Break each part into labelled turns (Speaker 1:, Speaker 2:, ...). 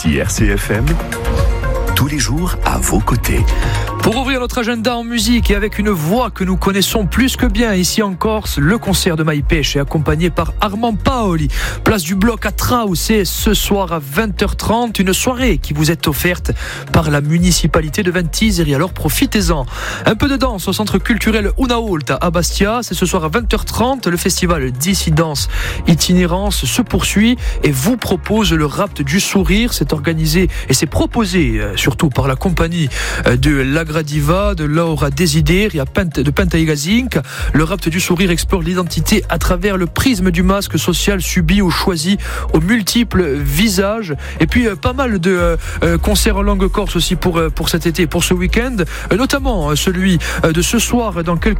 Speaker 1: Ici RCFM, tous les jours à vos côtés.
Speaker 2: Pour ouvrir notre agenda en musique et avec une voix que nous connaissons plus que bien ici en Corse, le concert de Maipèche est accompagné par Armand Paoli. Place du Bloc à Trao, c'est ce soir à 20h30, une soirée qui vous est offerte par la municipalité de Ventiseri, alors profitez-en. Un peu de danse au centre culturel Unaolta à Bastia, c'est ce soir à 20h30, le festival Dissidence Itinérance se poursuit et vous propose le Rapt du Sourire. C'est organisé et c'est proposé surtout par la compagnie de l'Agradiva, de Laura Desideria, de Pentaigazink. Le Rapt du Sourire explore l'identité à travers le prisme du masque social subi ou choisi aux multiples visages. Et puis pas mal de concerts en langue corse aussi pour cet été, pour ce week-end, notamment celui de ce soir.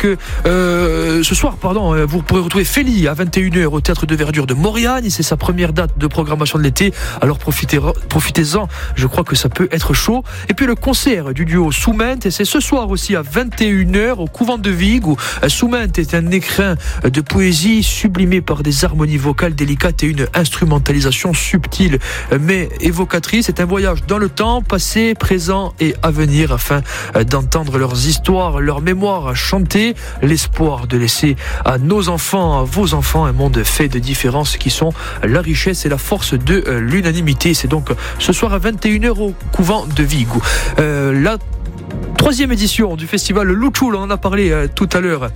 Speaker 2: Vous pourrez retrouver Félie à 21h au Théâtre de Verdure de Moriagne. C'est sa première date de programmation de l'été, alors profitez-en, je crois que ça peut être chaud. Et puis le concert du duo Soument, et c'est ce soir aussi à 21h au couvent de Vigue, où Soument est un écrin de poésie sublimé par des harmonies vocales délicates et une instrumentalisation subtile mais évocatrice. C'est un voyage dans le temps, passé, présent et à venir, afin d'entendre leurs histoires, leurs mémoires chanter, l'espoir de laisser à nos enfants, à vos enfants, un monde fait de différences qui sont la richesse et la force de l'unanimité. C'est donc ce soir à 21h au couvent de Vigue. La troisième édition du festival Luchul, on en a parlé tout à l'heure,